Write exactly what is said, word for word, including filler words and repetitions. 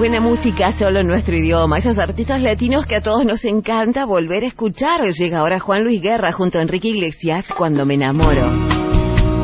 Buena música solo en nuestro idioma. Esos artistas latinos que a todos nos encanta volver a escuchar. Llega ahora Juan Luis Guerra junto a Enrique Iglesias, Cuando me enamoro.